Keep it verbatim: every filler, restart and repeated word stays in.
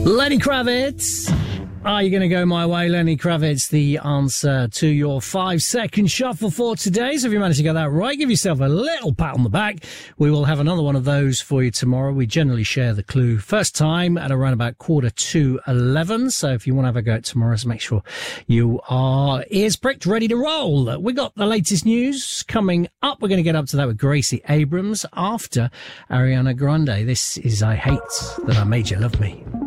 Lenny Kravitz. Are you going to go my way, Lenny Kravitz? The answer to your five-second shuffle for today. So if you managed to get that right, give yourself a little pat on the back. We will have another one of those for you tomorrow. We generally share the clue first time at around about quarter to eleven. So if you want to have a go at tomorrow, so make sure you are ears pricked, ready to roll. We got the latest news coming up. We're going to get up to that with Gracie Abrams after Ariana Grande. This is I Hate That I Made You Love Me.